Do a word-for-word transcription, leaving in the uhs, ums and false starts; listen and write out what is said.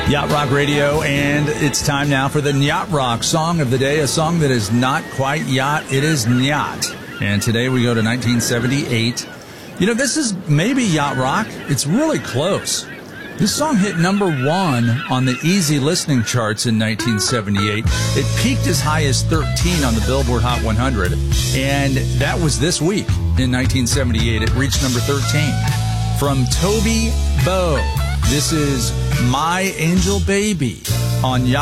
Yacht Rock Radio, and it's time now for the Yacht Rock Song of the Day, a song that is not quite yacht, it is Nyat. And today we go to nineteen seventy-eight. You know, this is maybe yacht rock. It's really close. This song hit number one on the easy listening charts in nineteen seventy-eight. It peaked as high as thirteen on the Billboard Hot one hundred, and that was this week in nineteen seventy-eight. It reached number thirteen. From Toby Bow, this is My Angel Baby on Yacht